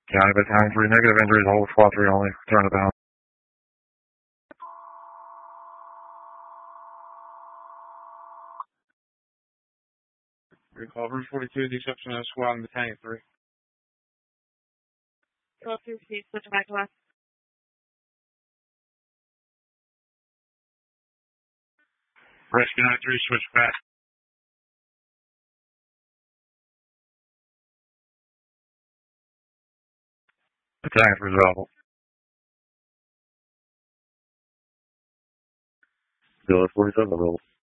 County Battalion 3, negative injuries, hold squad 3 only, return to bound. Recall Bruce 42, deception of squad in Battalion 3. Go through, please, switch back to us. Rescue 93, switch back. Battalion 3 available. Zilla 47 available.